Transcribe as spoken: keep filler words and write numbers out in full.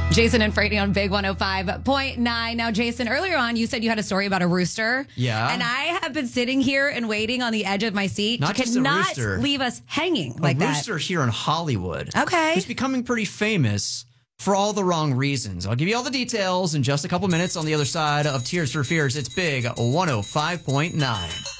Jason and Franny on Big one oh five point nine. Now, Jason, earlier on, you said you had a story about a rooster. Yeah. And I have been sitting here and waiting on the edge of my seat. Not you just a cannot rooster. leave us hanging like a that. rooster here in Hollywood. Okay. Who's becoming pretty famous for all the wrong reasons. I'll give you all the details in just a couple minutes on the other side of Tears for Fears. It's Big one oh five point nine.